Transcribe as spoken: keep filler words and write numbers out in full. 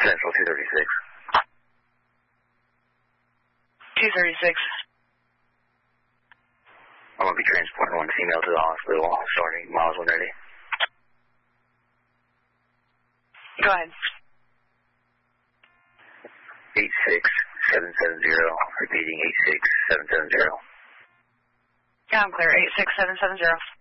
Central two thirty-six. two thirty-six. I'm going to be transporting one female to the hospital starting miles one thirty. Go ahead. eight six seven seven zero, repeating eight six seven seven zero. Yeah, I'm clear. eight six seven seven zero.